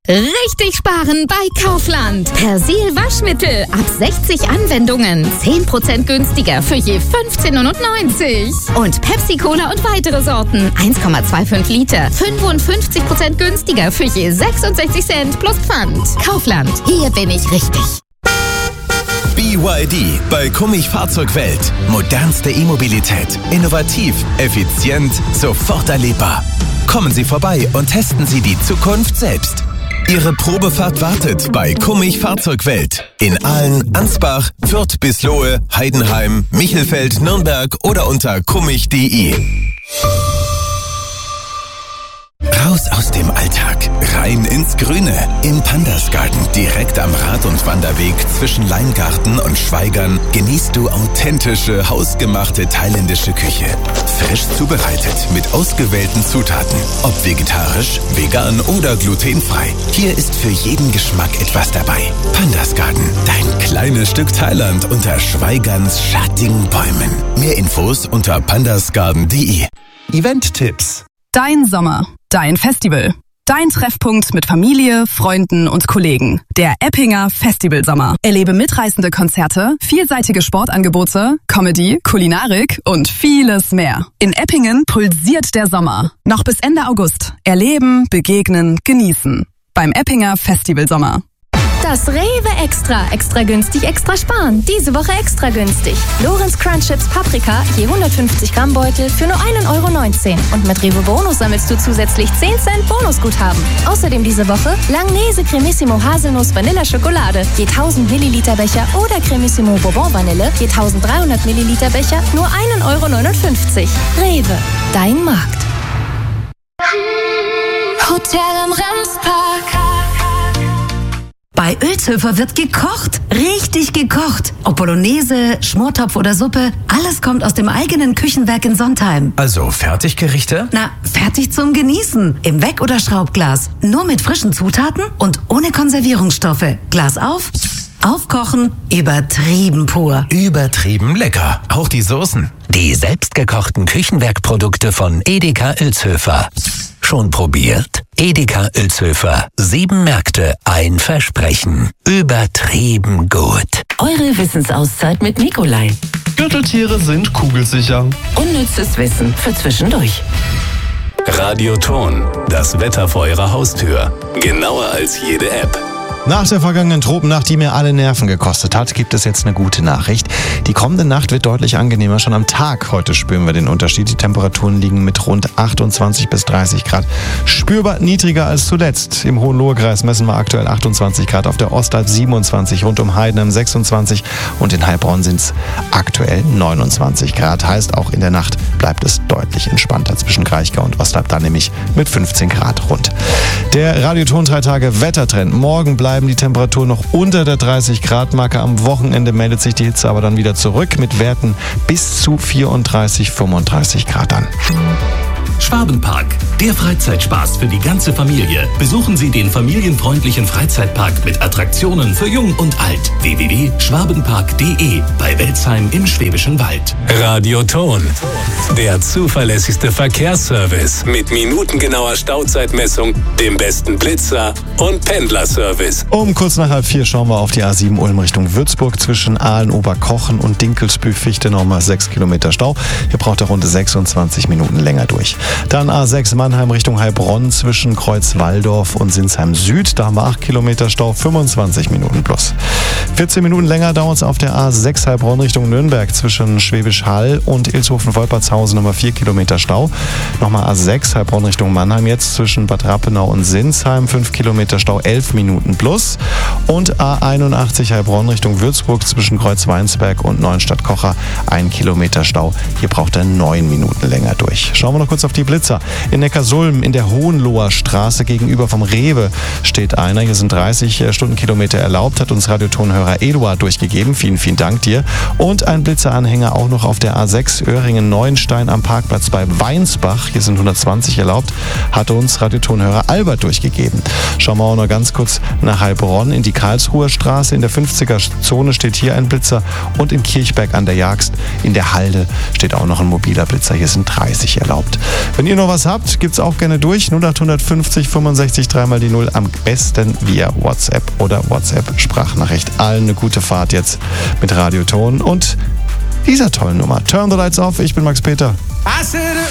Richtig sparen bei Kaufland. Persil Waschmittel ab 60 Anwendungen. 10% günstiger für je 15,99 €. Und Pepsi Cola und weitere Sorten. 1,25 Liter. 55% günstiger für je 66 Cent plus Pfand. Kaufland. Hier bin ich richtig. BYD bei Kummich Fahrzeugwelt. Modernste E-Mobilität. Innovativ, effizient, sofort erlebbar. Kommen Sie vorbei und testen Sie die Zukunft selbst. Ihre Probefahrt wartet bei Kummich Fahrzeugwelt. In Aalen, Ansbach, Fürth, Bislohe, Heidenheim, Michelfeld, Nürnberg oder unter kummich.de. Raus aus dem Alltag, rein ins Grüne. Im Pandasgarten, direkt am Rad- und Wanderweg zwischen Leingarten und Schweigern, genießt du authentische, hausgemachte thailändische Küche. Frisch zubereitet mit ausgewählten Zutaten. Ob vegetarisch, vegan oder glutenfrei. Hier ist für jeden Geschmack etwas dabei. Pandasgarten, dein kleines Stück Thailand unter Schweigerns schattigen Bäumen. Mehr Infos unter pandasgarten.de. Event-Tipps. Dein Sommer, dein Festival, dein Treffpunkt mit Familie, Freunden und Kollegen. Der Eppinger Festivalsommer. Erlebe mitreißende Konzerte, vielseitige Sportangebote, Comedy, Kulinarik und vieles mehr. In Eppingen pulsiert der Sommer. Noch bis Ende August. Erleben, begegnen, genießen. Beim Eppinger Festivalsommer. Das Rewe Extra günstig, extra sparen. Diese Woche extra günstig. Lorenz Crunch Chips Paprika, je 150 Gramm Beutel für nur 1,19 €. Und mit Rewe Bonus sammelst du zusätzlich 10 Cent Bonusguthaben. Außerdem diese Woche Langnese Cremissimo Haselnuss Vanilla Schokolade, je 1000 Milliliter Becher oder Cremissimo Bourbon Vanille, je 1300 Milliliter Becher, nur 1,59 €. Rewe, dein Markt. Hotel am Remspark. Bei Ölzhöfer wird gekocht, richtig gekocht. Ob Bolognese, Schmortopf oder Suppe, alles kommt aus dem eigenen Küchenwerk in Sontheim. Also Fertiggerichte? Na, fertig zum Genießen. Im Weck- oder Schraubglas. Nur mit frischen Zutaten und ohne Konservierungsstoffe. Glas auf, aufkochen, übertrieben pur. Übertrieben lecker. Auch die Soßen. Die selbstgekochten Küchenwerkprodukte von Edeka Ölzhöfer. Schon probiert? Edeka Ölzhöfer. 7 Märkte, ein Versprechen. Übertrieben gut. Eure Wissensauszeit mit Nikolai. Gürteltiere sind kugelsicher. Unnützes Wissen für zwischendurch. Radioton, das Wetter vor Ihrer Haustür. Genauer als jede App. Nach der vergangenen Tropennacht, die mir alle Nerven gekostet hat, gibt es jetzt eine gute Nachricht. Die kommende Nacht wird deutlich angenehmer. Schon am Tag heute spüren wir den Unterschied. Die Temperaturen liegen mit rund 28 bis 30 Grad spürbar niedriger als zuletzt. Im Hohenlohe-Kreis messen wir aktuell 28 Grad, auf der Ostalb 27, rund um Heidenheim 26 und in Heilbronn sind es aktuell 29 Grad. Heißt, auch in der Nacht bleibt es deutlich entspannter zwischen Kraichgau und Ostalb, da nämlich mit 15 Grad rund. Der Radioton 3 Tage Wettertrend. Morgen bleiben die Temperaturen noch unter der 30-Grad-Marke. Am Wochenende meldet sich die Hitze aber dann wieder zurück mit Werten bis zu 34, 35 Grad an. Schwabenpark, der Freizeitspaß für die ganze Familie. Besuchen Sie den familienfreundlichen Freizeitpark mit Attraktionen für Jung und Alt. www.schwabenpark.de bei Welzheim im Schwäbischen Wald. Radioton, der zuverlässigste Verkehrsservice mit minutengenauer Stauzeitmessung, dem besten Blitzer und Pendlerservice. Um kurz nach 3:30 schauen wir auf die A7 Ulm Richtung Würzburg zwischen Aalen, Oberkochen und Dinkelsbühl-Fichte nochmal 6 Kilometer Stau. Hier braucht er rund 26 Minuten länger durch. Dann A6 Mannheim Richtung Heilbronn zwischen Kreuz-Walldorf und Sinsheim Süd. Da haben wir 8 Kilometer Stau, 25 Minuten plus. 14 Minuten länger dauert es auf der A6 Heilbronn Richtung Nürnberg zwischen Schwäbisch Hall und Ilshofen-Wolpertshausen, nochmal 4 Kilometer Stau. Nochmal A6 Heilbronn Richtung Mannheim jetzt zwischen Bad Rappenau und Sinsheim, 5 Kilometer Stau, 11 Minuten plus. Und A81 Heilbronn Richtung Würzburg zwischen Kreuzweinsberg und Neuenstadt-Kocher, 1 Kilometer Stau. Hier braucht er 9 Minuten länger durch. Schauen wir noch kurz auf die Blitzer. In Neckarsulm in der Hohenloher Straße gegenüber vom Rewe steht einer. Hier sind 30 Stundenkilometer erlaubt, hat uns Radiotonhörer Eduard durchgegeben. Vielen, vielen Dank dir. Und ein Blitzeranhänger auch noch auf der A6 Öhringen-Neuenstein am Parkplatz bei Weinsbach. Hier sind 120 erlaubt, hat uns Radiotonhörer Albert durchgegeben. Schauen wir auch noch ganz kurz nach Heilbronn in die Karlsruher Straße. In der 50er-Zone steht hier ein Blitzer und in Kirchberg an der Jagst in der Halde steht auch noch ein mobiler Blitzer. Hier sind 30 erlaubt. Wenn ihr noch was habt, gibt's auch gerne durch. 0850 65 3 die 0. Am besten via WhatsApp oder WhatsApp-Sprachnachricht. Allen eine gute Fahrt jetzt mit Radioton und dieser tollen Nummer. Turn the Lights Off. Ich bin Max Peter.